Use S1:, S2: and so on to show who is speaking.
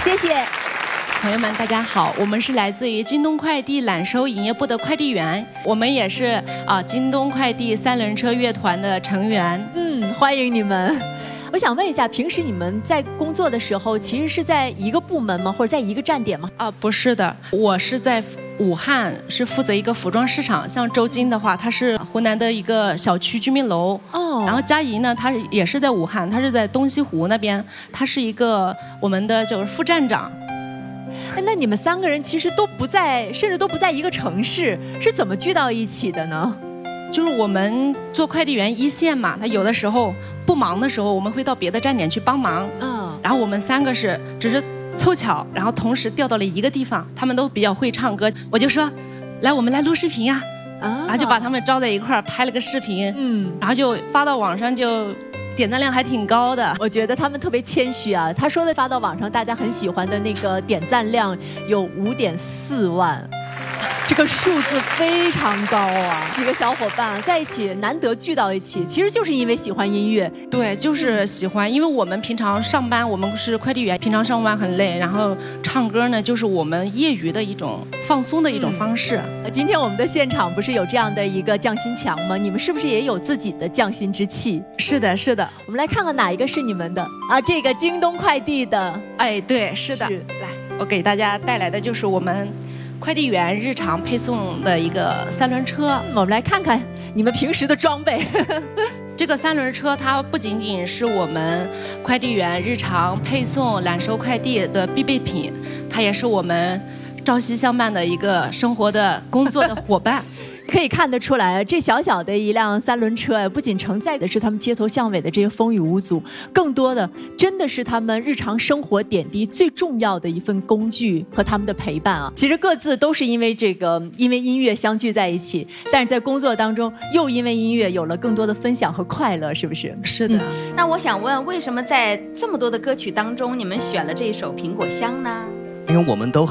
S1: 谢谢。
S2: 朋友们，大家好，我们是来自于京东快递揽收营业部的快递员，我们也是京东快递三轮车乐团的成员。
S1: 欢迎你们。我想问一下，平时你们在工作的时候，其实是在一个部门吗？或者在一个站点吗？
S2: 不是的，我是在武汉，是负责一个服装市场。像周金的话，他是湖南的一个小区居民楼。然后佳怡呢，她也是在武汉，她是在东西湖那边，她是一个我们的就是副站长。
S1: 那你们3个人其实都不在，甚至都不在一个城市，是怎么聚到一起的呢？
S2: 就是我们做快递员一线嘛，他有的时候不忙的时候，我们会到别的站点去帮忙。然后我们3个只是凑巧，然后同时调到了一个地方，他们都比较会唱歌，我就说，来，我们来录视频呀。然后就把他们招在一块儿拍了个视频，然后就发到网上，就点赞量还挺高的。
S1: 我觉得他们特别谦虚啊，他说的发到网上大家很喜欢的那个点赞量有5.4万。这个数字非常高啊！几个小伙伴在一起，难得聚到一起，其实就是因为喜欢音乐。
S2: 对，就是喜欢，因为我们平常上班，我们是快递员，平常上班很累，然后唱歌呢，就是我们业余的一种放松的一种方式。
S1: 今天我们的现场不是有这样的一个匠心墙吗？你们是不是也有自己的匠心之气？
S2: 是的，是的。
S1: 我们来看看哪一个是你们的啊？这个京东快递的。
S2: 对，是的。来，我给大家带来的就是我们快递员日常配送的一个3轮车。
S1: 我们来看看你们平时的装备。
S2: 这个3轮车它不仅仅是我们快递员日常配送揽收快递的必备品，它也是我们朝夕相伴的一个生活的工作的伙伴。
S1: 可以看得出来，这小小的一辆3轮车不仅承载的是他们街头巷尾的这些风雨无阻，更多的真的是他们日常生活点滴最重要的一份工具和他们的陪伴啊。其实各自都是因为音乐相聚在一起，但是在工作当中又因为音乐有了更多的分享和快乐，是不是？
S2: 是的。
S3: 那我想问，为什么在这么多的歌曲当中，你们选了这一首《苹果香》呢？
S4: 因为我们都